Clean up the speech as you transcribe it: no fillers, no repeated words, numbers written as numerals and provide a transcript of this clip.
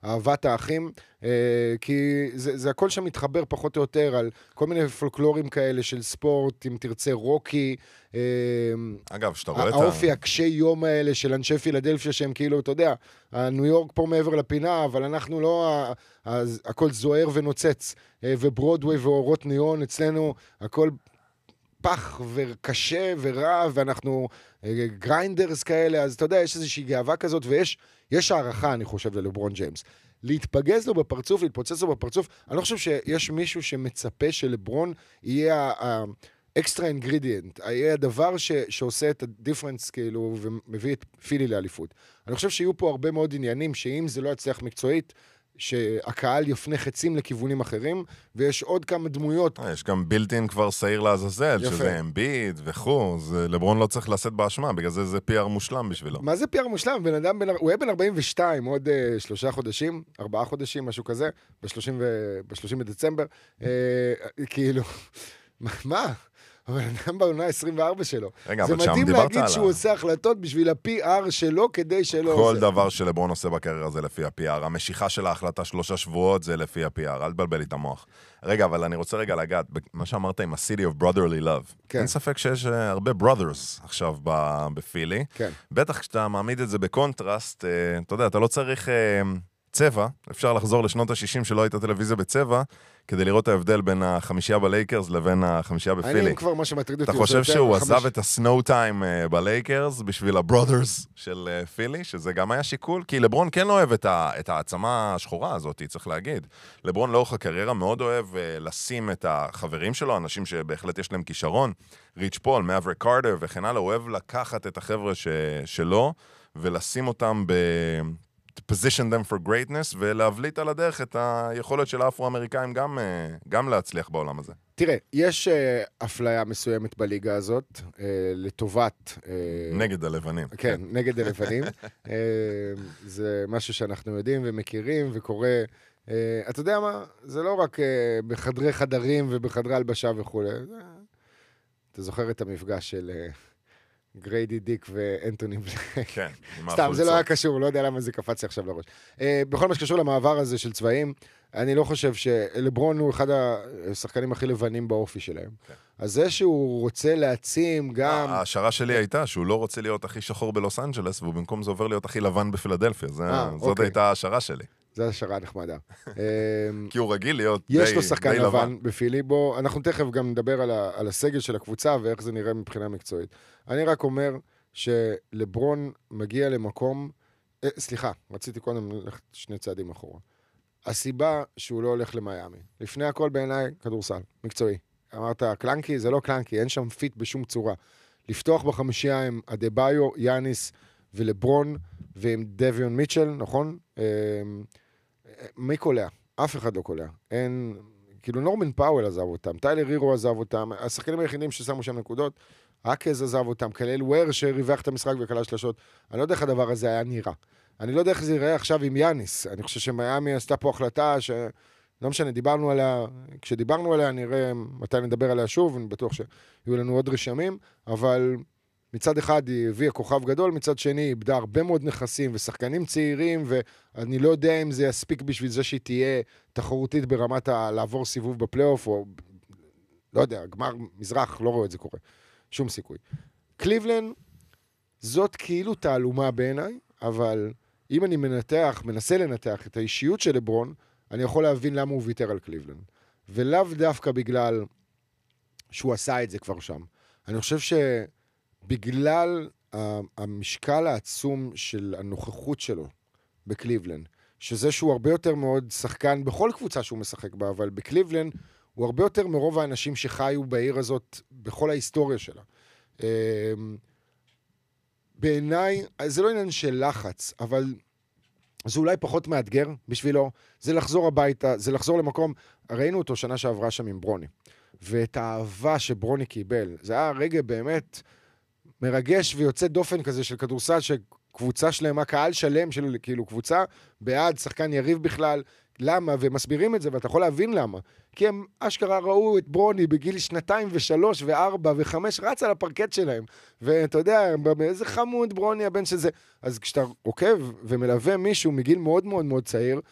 אהבת האחים, כי זה הכל שם מתחבר פחות או יותר על כל מיני פולקלורים כאלה של ספורט, אם תרצה רוקי, אגב, שאתה רואה את האופי הקשי יום האלה של אנשי פילדלפיה שהם כאילו, אתה יודע, ניו יורק פה מעבר לפינה, אבל אנחנו לא, הכל זוהר ונוצץ, וברודווי ואורות ניאון, אצלנו הכל פח וקשה ורע, ואנחנו גריינדרס כאלה, אז אתה יודע, יש איזושהי גאווה כזאת, ויש הערכה, אני חושב, ללברון ג'יימס. להתפגז לו בפרצוף, להתפוצץ לו בפרצוף, אני לא חושב שיש מישהו שמצפה שלברון יהיה האקסטרה אינגרידיאנט, יהיה הדבר שעושה את הדיפרנס, כאילו, ומביא את פילי לאליפות. אני חושב שיהיו פה הרבה מאוד עניינים, שאם זה לא יצליח מקצועית, שהקהל יפנה חצים לכיוונים אחרים, ויש עוד כמה דמויות. יש גם בילטין כבר שעיר לעזאזל, שזה אמביד וכו', לברון לא צריך לשאת באשמה, בגלל זה PR מושלם בשבילו. מה זה PR מושלם? הוא היה בן 42, עוד 3 חודשים, 4 חודשים, משהו כזה, ב-30 בדצמבר, כאילו, מה? אבל אדם בעונה 24 שלו. רגע, זה מדהים להגיד שהוא עושה החלטות בשביל ה-PR שלו, כדי שלא... כל דבר שלברון עושה בקריירה זה לפי ה-PR. המשיכה של ההחלטה 3 שבועות זה לפי ה-PR. אל תבלבל לי את המוח. רגע, אבל אני רוצה רגע לגעת, מה שאמרת עם ה-City of Brotherly Love. כן. אין ספק שיש הרבה brothers עכשיו בפילי. כן. בטח כשאתה מעמיד את זה בקונטרסט, אתה יודע, אתה לא צריך... צבע, אפשר לחזור לשנות ה-60 שלא הייתה טלוויזיה בצבע, כדי לראות ההבדל בין החמישייה בלייקרס לבין החמישייה בפילי. אני כבר מה שמטריד אותי. אתה חושב שהוא עזב את הסנואו טיים בלייקרס בשביל הברוברס של פילי, שזה גם היה שיקול? כי לברון כן לא אוהב את העצמה השחורה הזאת, צריך להגיד. לברון לאורך הקריירה מאוד אוהב לשים את החברים שלו, אנשים שבהחלט יש להם כישרון, ריץ' פול, מאבריק קארטר וכן הלאה, הוא אוהב לקחת את החבר'ה שלו, ולשים אותם position them for greatness, ולהבליט על הדרך את היכולת של האפרו-אמריקאים גם להצליח בעולם הזה. תראה, יש אפליה מסוימת בליגה הזאת, לטובת... נגד הלבנים. כן, נגד הלבנים. זה משהו שאנחנו יודעים ומכירים וקורה... אתה יודע מה? זה לא רק בחדרי חדרים ובחדרי הלבשה וכו'. אתה זוכר את המפגש של... גריידי דיק ואנטוני בלק. כן. סתם, זה לא היה קשור, לא יודע למה זה קפץ לי עכשיו לראש. בכל מה שקשור למעבר הזה של צבעים, אני לא חושב שלברון הוא אחד השחקנים הכי לבנים באופי שלהם. אז זה שהוא רוצה להעצים גם... ההשערה שלי הייתה שהוא לא רוצה להיות הכי שחור בלוס אנג'לס, והוא במקום זה עובר להיות הכי לבן בפילדלפיה. זאת הייתה ההשערה שלי. זו השערה נחמדה. כי הוא רגיל להיות די לבן. יש לו שחקן לבן בפילי, בו אנחנו תכף גם נדבר על הסגל של הקבוצה ואיך זה נראה מבחינה מקצועית. אני רק אומר שלברון מגיע למקום, סליחה, רציתי קודם ללכת 2 צעדים אחורה. הסיבה שהוא לא הולך למיימי. לפני הכל בעיניי כדורסל, מקצועי. אמרת, קלנקי, זה לא קלנקי, אין שם פיט בשום צורה. לפתוח בחמישייה עם אדבאיו, יאניס ולברון, ועם דוויון מיטשל, נכון? מי קולע? אף אחד לא קולע. אין, כאילו נורמן פאוול עזב אותם, טיילר הירו עזב אותם, השחקנים היחידים ששמו שם נקודות, אקז עזב אותם, כלל וויר שריווח את המשחק וקלה שלשות. אני לא יודע איך הדבר הזה היה נראה. אני לא יודע איך זה יראה עכשיו עם יאניס. אני חושב שמיימי עשתה פה החלטה לא משנה, דיברנו עליה, כשדיברנו עליה נראה מתי נדבר עליה שוב, אני בטוח שיהיו לנו עוד רשמים, אבל מצד אחד היא הביאה כוכב גדול, מצד שני היא איבדה הרבה מאוד נכסים ושחקנים צעירים, ואני לא יודע אם זה יספיק בשביל זה שהיא תהיה תחרותית ברמת לעבור סיבוב בפלייאוף, או לא יודע, גמר מזרח, לא רואה את זה קורה. שום סיכוי. קליבלנד, זאת כאילו תעלומה בעיניי, אבל אם אני מנסה לנתח את האישיות של לברון, אני יכול להבין למה הוא ויתר על קליבלנד. ולאו דווקא בגלל שהוא עשה את זה כבר שם. אני חושב שבגלל המשקל העצום של הנוכחות שלו בקליבלנד, שזה שהוא הרבה יותר מאוד שחקן בכל קבוצה שהוא משחק בה, אבל בקליבלנד הוא הרבה יותר מרוב האנשים שחיו בעיר הזאת בכל ההיסטוריה שלה. בעיניי, זה לא עניין של לחץ, אבל זה אולי פחות מאתגר בשבילו, זה לחזור הביתה, זה לחזור למקום, ראינו אותו שנה שעברה שם עם ברוני, ואת האהבה שברוני קיבל, זה היה רגע באמת מרגש ויוצא דופן כזה של כדורסל, שקבוצה שלהם, הקהל שלם של כאילו קבוצה, בעד שחקן יריב בכלל, למה? ומסבירים את זה, ואתה יכול להבין למה. כי הם אשכרה ראו את ברוני בגיל 2 ו3 ו4 ו5, רץ על הפרקט שלהם. ואתה יודע, איזה חמוד ברוני הבן של זה. אז כשאתה עוקב ומלווה מישהו מגיל מאוד מאוד מאוד צעיר,